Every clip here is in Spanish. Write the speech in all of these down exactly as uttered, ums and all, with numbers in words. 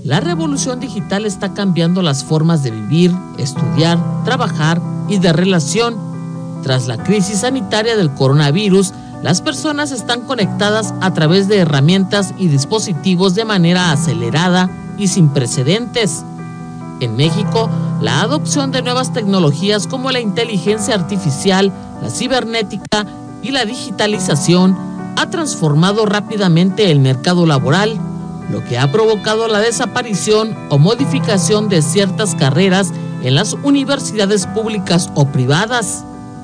La revolución digital está cambiando las formas de vivir, estudiar, trabajar y de relación. Tras la crisis sanitaria del coronavirus, las personas están conectadas a través de herramientas y dispositivos de manera acelerada y sin precedentes. En México, la adopción de nuevas tecnologías como la inteligencia artificial, la cibernética y la digitalización ha transformado rápidamente el mercado laboral, lo que ha provocado la desaparición o modificación de ciertas carreras en las universidades públicas o privadas.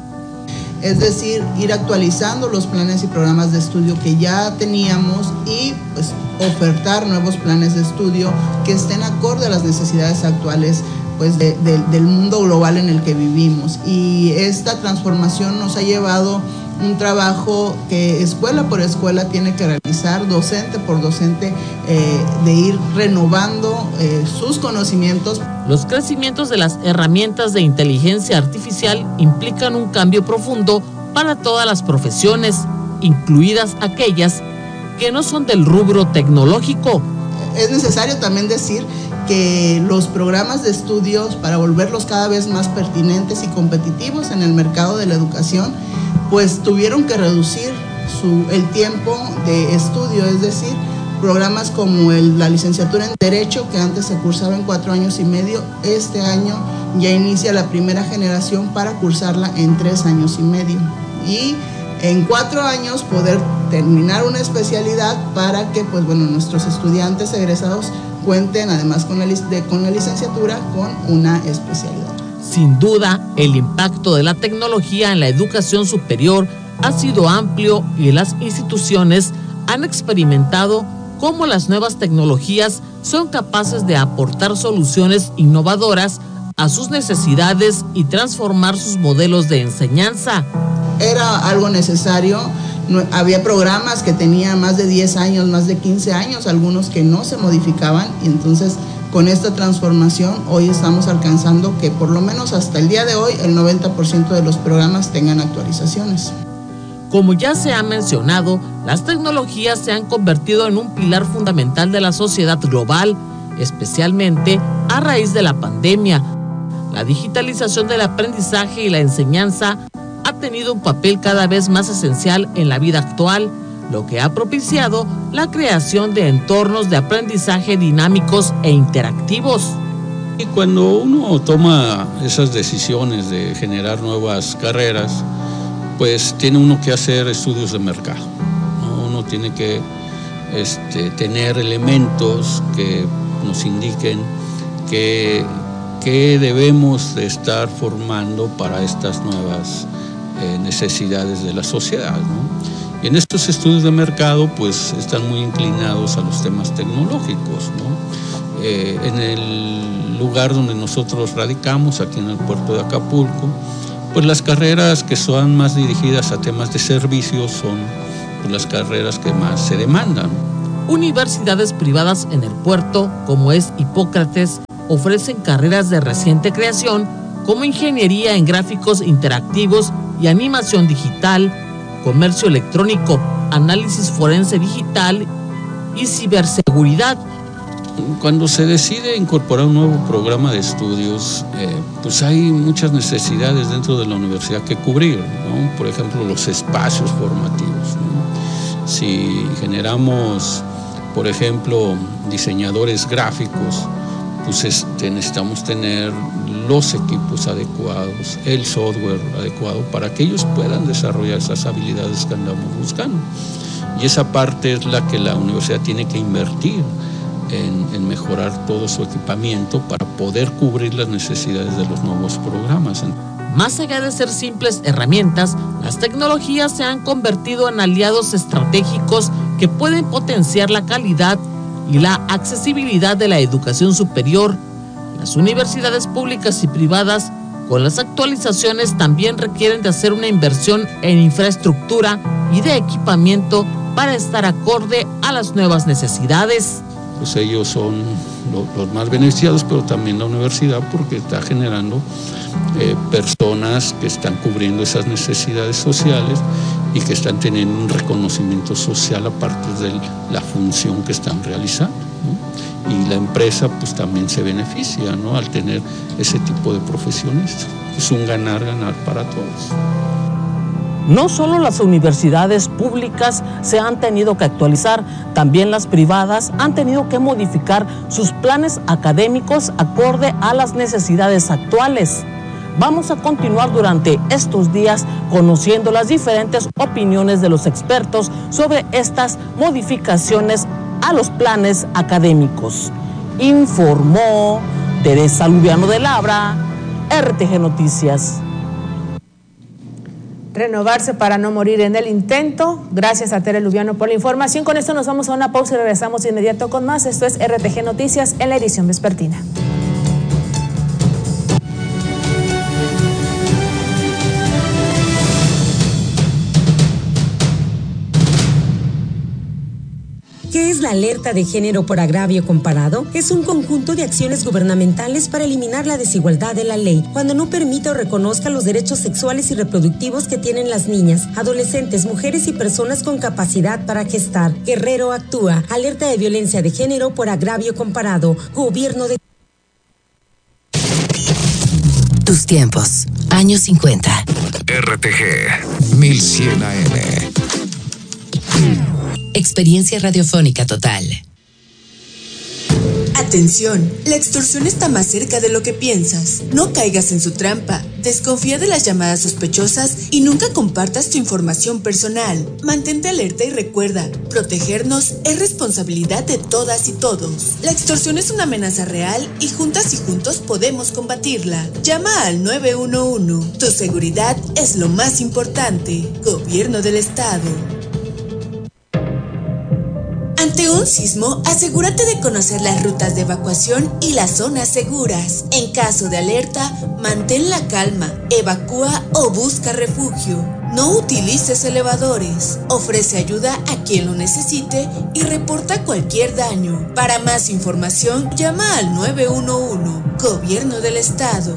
Es decir, ir actualizando los planes y programas de estudio que ya teníamos y pues ofertar nuevos planes de estudio que estén acorde a las necesidades actuales pues de, de, del mundo global en el que vivimos. Y esta transformación nos ha llevado un trabajo que escuela por escuela tiene que realizar, docente por docente, eh, de ir renovando eh, sus conocimientos. Los crecimientos de las herramientas de inteligencia artificial implican un cambio profundo para todas las profesiones, incluidas aquellas que no son del rubro tecnológico. Es necesario también decir que los programas de estudios, para volverlos cada vez más pertinentes y competitivos en el mercado de la educación, pues tuvieron que reducir su, el tiempo de estudio, es decir, programas como el, la licenciatura en Derecho, que antes se cursaba en cuatro años y medio, este año ya inicia la primera generación para cursarla en tres años y medio. Y en cuatro años poder terminar una especialidad para que pues, bueno, nuestros estudiantes egresados cuenten además con la, de, con la licenciatura con una especialidad. Sin duda, el impacto de la tecnología en la educación superior ha sido amplio y las instituciones han experimentado cómo las nuevas tecnologías son capaces de aportar soluciones innovadoras a sus necesidades y transformar sus modelos de enseñanza. Era algo necesario. No, había programas que tenían más de diez años, más de quince años, algunos que no se modificaban, y entonces con esta transformación hoy estamos alcanzando que por lo menos hasta el día de hoy el noventa por ciento de los programas tengan actualizaciones. Como ya se ha mencionado, las tecnologías se han convertido en un pilar fundamental de la sociedad global, especialmente a raíz de la pandemia. La digitalización del aprendizaje y la enseñanza ha tenido un papel cada vez más esencial en la vida actual, lo que ha propiciado la creación de entornos de aprendizaje dinámicos e interactivos. Y cuando uno toma esas decisiones de generar nuevas carreras, pues tiene uno que hacer estudios de mercado, ¿no? Uno tiene que este, tener elementos que nos indiquen que, que debemos de estar formando para estas nuevas eh, necesidades de la sociedad, ¿no? Y en estos estudios de mercado pues están muy inclinados a los temas tecnológicos, ¿no? Eh, en el lugar donde nosotros radicamos, aquí en el puerto de Acapulco, pues las carreras que son más dirigidas a temas de servicios son pues, las carreras que más se demandan. Universidades privadas en el puerto, como es Hipócrates, ofrecen carreras de reciente creación como ingeniería en gráficos interactivos y animación digital, comercio electrónico, análisis forense digital y ciberseguridad. Cuando se decide incorporar un nuevo programa de estudios, eh, pues hay muchas necesidades dentro de la universidad que cubrir, ¿no? Por ejemplo, los espacios formativos, ¿no? Si generamos, por ejemplo, diseñadores gráficos, pues este, necesitamos tener los equipos adecuados, el software adecuado para que ellos puedan desarrollar esas habilidades que andamos buscando. Y esa parte es la que la universidad tiene que invertir en, en mejorar todo su equipamiento para poder cubrir las necesidades de los nuevos programas. Más allá de ser simples herramientas, las tecnologías se han convertido en aliados estratégicos que pueden potenciar la calidad y la accesibilidad de la educación superior. Las universidades públicas y privadas, con las actualizaciones, también requieren de hacer una inversión en infraestructura y de equipamiento para estar acorde a las nuevas necesidades. Pues ellos son los más beneficiados, pero también la universidad, porque está generando eh, personas que están cubriendo esas necesidades sociales y que están teniendo un reconocimiento social aparte de la función que están realizando, ¿no? y la empresa pues también se beneficia, ¿no?, al tener ese tipo de profesionistas. Es un ganar-ganar para todos. No solo las universidades públicas se han tenido que actualizar, también las privadas han tenido que modificar sus planes académicos acorde a las necesidades actuales. Vamos a continuar durante estos días conociendo las diferentes opiniones de los expertos sobre estas modificaciones a los planes académicos. Informó Teresa Lubiano de Labra, R T G Noticias. Renovarse para no morir en el intento. Gracias a Tere Lubiano por la información. Con esto nos vamos a una pausa y regresamos de inmediato con más. Esto es R T G Noticias en la edición vespertina. ¿Qué es la alerta de género por agravio comparado? Es un conjunto de acciones gubernamentales para eliminar la desigualdad de la ley, cuando no permita o reconozca los derechos sexuales y reproductivos que tienen las niñas, adolescentes, mujeres y personas con capacidad para gestar. Guerrero actúa. Alerta de violencia de género por agravio comparado. Gobierno de... Tus tiempos, años cincuenta. R T G mil cien A M. Experiencia radiofónica total. Atención, la extorsión está más cerca de lo que piensas. No caigas en su trampa. Desconfía de las llamadas sospechosas y nunca compartas tu información personal. Mantente alerta y recuerda, protegernos es responsabilidad de todas y todos. La extorsión es una amenaza real y juntas y juntos podemos combatirla. Llama al nueve uno uno. Tu seguridad es lo más importante. Gobierno del Estado. Ante un sismo, asegúrate de conocer las rutas de evacuación y las zonas seguras. En caso de alerta, mantén la calma, evacúa o busca refugio. No utilices elevadores. Ofrece ayuda a quien lo necesite y reporta cualquier daño. Para más información, llama al nueve uno uno. Gobierno del Estado.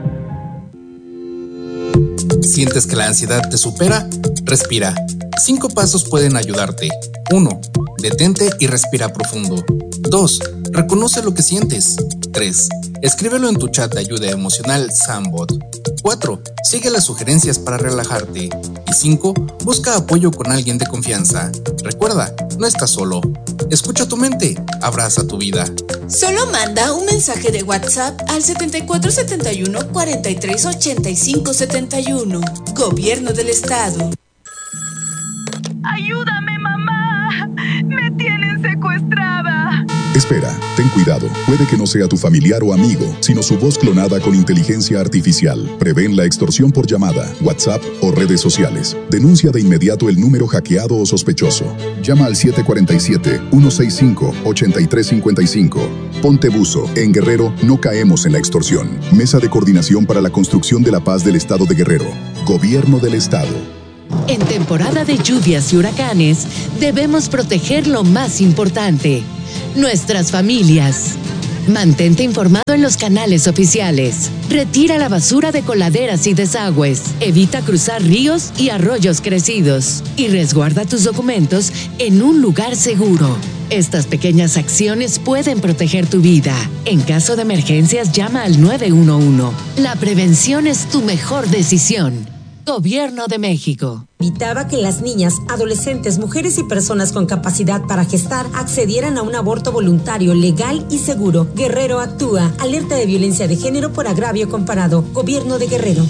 ¿Sientes que la ansiedad te supera? Respira. Cinco pasos pueden ayudarte. uno. Detente y respira profundo. dos. Reconoce lo que sientes. tres. Escríbelo en tu chat de ayuda emocional Sambot. cuatro. Sigue las sugerencias para relajarte. Y cinco. Busca apoyo con alguien de confianza. Recuerda, no estás solo. Escucha tu mente, abraza tu vida. Solo manda un mensaje de WhatsApp al setenta y cuatro setenta y uno cuarenta y tres ochenta y cinco setenta y uno. Gobierno del Estado. ¡Ayúdame, mamá! ¡Me tienen secuestrada! Espera, ten cuidado. Puede que no sea tu familiar o amigo, sino su voz clonada con inteligencia artificial. Prevén la extorsión por llamada, WhatsApp o redes sociales. Denuncia de inmediato el número hackeado o sospechoso. Llama al siete cuatro siete, uno seis cinco, ocho tres cinco cinco. Ponte buzo. En Guerrero no caemos en la extorsión. Mesa de Coordinación para la Construcción de la Paz del Estado de Guerrero. Gobierno del Estado. En temporada de lluvias y huracanes, debemos proteger lo más importante, nuestras familias. Mantente informado en los canales oficiales. Retira la basura de coladeras y desagües. Evita cruzar ríos y arroyos crecidos. Y resguarda tus documentos en un lugar seguro. Estas pequeñas acciones pueden proteger tu vida. En caso de emergencias, llama al nueve uno uno. La prevención es tu mejor decisión. Gobierno de México. Evitaba que las niñas, adolescentes, mujeres y personas con capacidad para gestar accedieran a un aborto voluntario, legal y seguro. Guerrero actúa. Alerta de violencia de género por agravio comparado. Gobierno de Guerrero.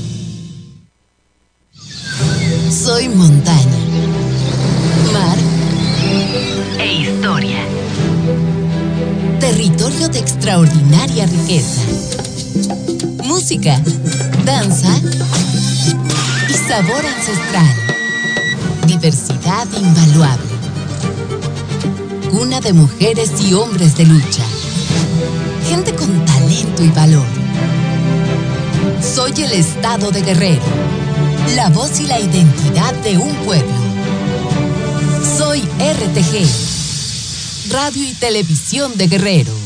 Soy montaña, mar e historia. Territorio de extraordinaria riqueza. Música, danza y sabor ancestral. Diversidad invaluable. Cuna de mujeres y hombres de lucha. Gente con talento y valor. Soy el Estado de Guerrero. La voz y la identidad de un pueblo. Soy R T G. Radio y Televisión de Guerrero.